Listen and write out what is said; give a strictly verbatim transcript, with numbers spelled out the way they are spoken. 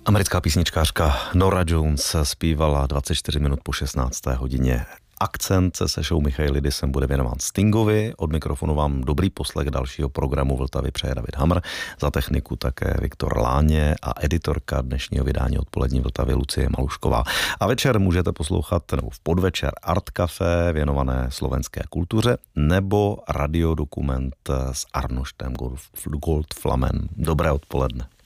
Americká písničkářka Norah Jones zpívala dvacet čtyři minut po šestnácté hodině. Akcent se se show Michailidisem bude věnován Stingovi. Od mikrofonu vám dobrý poslech dalšího programu Vltavy přeje David Hamr. Za techniku také Viktor Láně a editorka dnešního vydání Odpolední Vltavy Lucie Malušková. A večer můžete poslouchat, nebo v podvečer Art Café věnované slovenské kultuře, nebo radiodokument s Arnoštem Goldflamem. Dobré odpoledne.